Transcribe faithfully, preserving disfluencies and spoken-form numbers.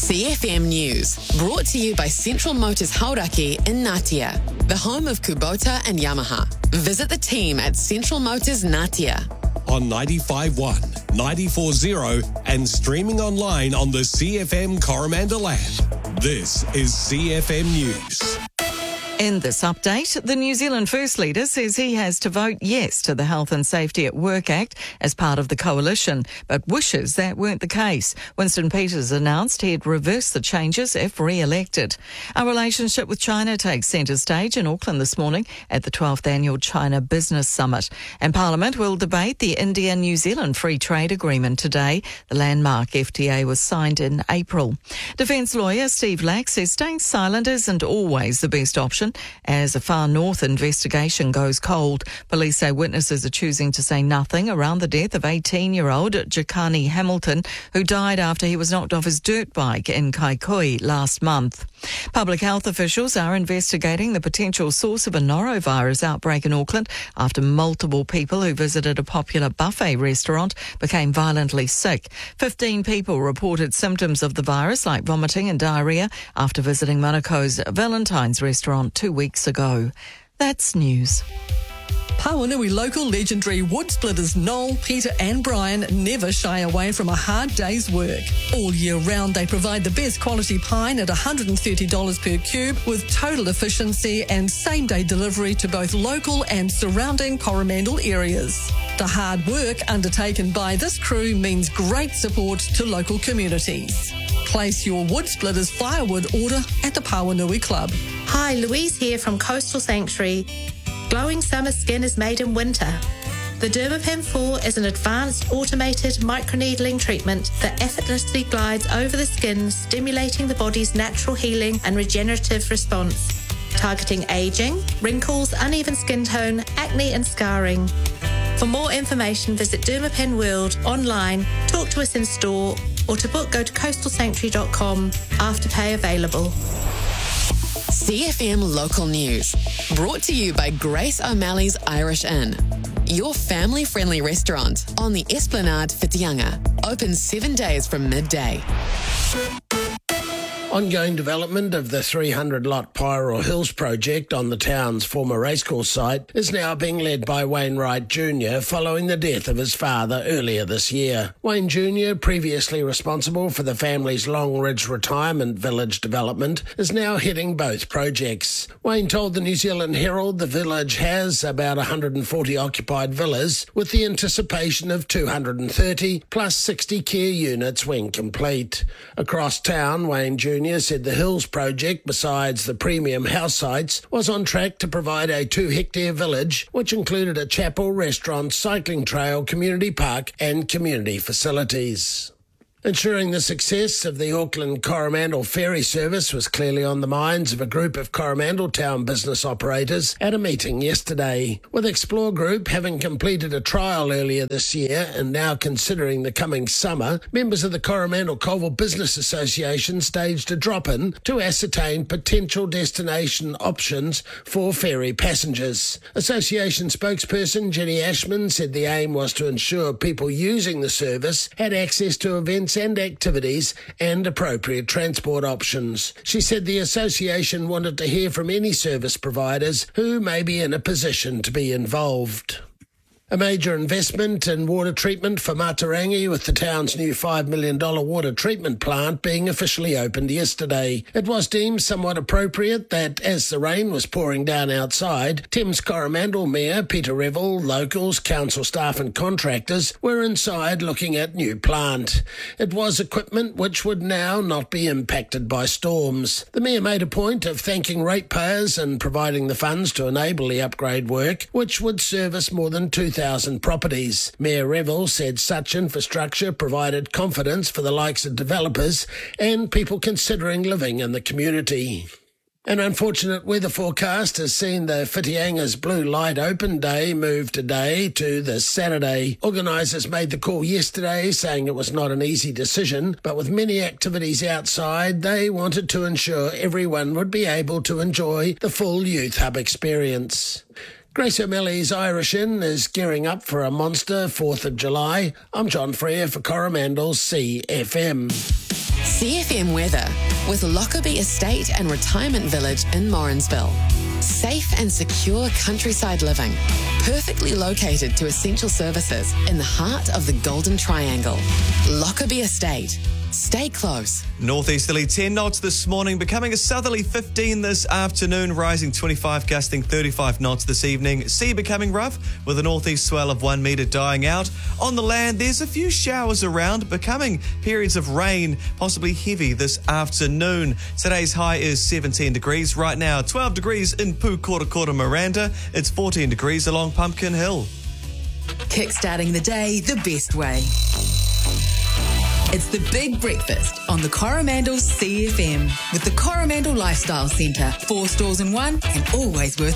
C F M News, brought to you by Central Motors Hauraki in Ngatea, the home of Kubota and Yamaha. Visit the team at Central Motors Ngatea. On ninety-five point one, ninety-four point zero and streaming online on the C F M Coromandel app. This is C F M News. In this update, the New Zealand First Leader says he has to vote yes to the Health and Safety at Work Act as part of the coalition, but wishes that weren't the case. Winston Peters announced he'd reverse the changes if re-elected. Our relationship with China takes centre stage in Auckland this morning at the twelfth Annual China Business Summit. And Parliament will debate the India-New Zealand Free Trade Agreement today. The landmark F T A was signed in April. Defence lawyer Steve Lack says staying silent isn't always the best option as a Far North investigation goes cold. Police say witnesses are choosing to say nothing around the death of eighteen-year-old Jakani Hamilton, who died after he was knocked off his dirt bike in Kaikoui last month. Public health officials are investigating the potential source of a norovirus outbreak in Auckland after multiple people who visited a popular buffet restaurant became violently sick. Fifteen people reported symptoms of the virus like vomiting and diarrhoea after visiting Monaco's Valentine's restaurant two weeks ago. That's news. Pawanui local legendary wood splitters Noel, Peter and Brian never shy away from a hard day's work. All year round they provide the best quality pine at one hundred thirty dollars per cube with total efficiency and same-day delivery to both local and surrounding Coromandel areas. The hard work undertaken by this crew means great support to local communities. Place your wood splitters firewood order at the Pawanui Club. Hi, Louise here from Coastal Sanctuary. Glowing summer skin is made in winter. The Dermapen four is an advanced automated microneedling treatment that effortlessly glides over the skin, stimulating the body's natural healing and regenerative response, targeting aging, wrinkles, uneven skin tone, acne and scarring. For more information, visit Dermapen World online, talk to us in store, or to book, go to coastal sanctuary dot com. Afterpay available. C F M Local News, brought to you by Grace O'Malley's Irish Inn, your family-friendly restaurant on the Esplanade Whitianga, open seven days from midday. Ongoing development of the three hundred lot Pyro Hills project on the town's former racecourse site is now being led by Wayne Wright Junior following the death of his father earlier this year. Wayne Junior, previously responsible for the family's Long Ridge Retirement Village development, is now heading both projects. Wayne told the New Zealand Herald the village has about one hundred forty occupied villas, with the anticipation of two hundred thirty plus sixty care units when complete. Across town, Wayne Junior said the Hills project, besides the premium house sites, was on track to provide a two-hectare village, which included a chapel, restaurant, cycling trail, community park and community facilities. Ensuring the success of the Auckland Coromandel ferry service was clearly on the minds of a group of Coromandel town business operators at a meeting yesterday. With Explore Group having completed a trial earlier this year and now considering the coming summer, members of the Coromandel Colville Business Association staged a drop-in to ascertain potential destination options for ferry passengers. Association spokesperson Jenny Ashman said the aim was to ensure people using the service had access to events and activities and appropriate transport options. She said the association wanted to hear from any service providers who may be in a position to be involved. A major investment in water treatment for Matarangi, with the town's new five million dollars water treatment plant being officially opened yesterday. It was deemed somewhat appropriate that, as the rain was pouring down outside, Thames Coromandel Mayor Peter Revel, locals, council staff and contractors were inside looking at new plant. It was equipment which would now not be impacted by storms. The Mayor made a point of thanking ratepayers and providing the funds to enable the upgrade work, which would service more than two thousand properties. Mayor Revel said such infrastructure provided confidence for the likes of developers and people considering living in the community. An unfortunate weather forecast has seen the Whitianga's Blue Light Open Day move today to the Saturday. Organisers made the call yesterday, saying it was not an easy decision, but with many activities outside, they wanted to ensure everyone would be able to enjoy the full Youth Hub experience. Grace O'Malley's Irish Inn is gearing up for a monster fourth of July. I'm John Freer for Coromandel's C F M. C F M weather with Lockerbie Estate and Retirement Village in Morrinsville. Safe and secure countryside living, perfectly located to essential services in the heart of the Golden Triangle. Lockerbie Estate. Stay close. Northeasterly ten knots this morning, becoming a southerly fifteen this afternoon, rising twenty-five, gusting thirty-five knots this evening. Sea becoming rough with a northeast swell of one metre dying out. On the land, there's a few showers around, becoming periods of rain, possibly heavy this afternoon. Today's high is seventeen degrees. Right now, twelve degrees in Pukorokoro, Miranda. It's fourteen degrees along Pumpkin Hill. Kickstarting the day the best way. It's the Big Breakfast on the Coromandel C F M with the Coromandel Lifestyle Centre. Four stores in one and always worth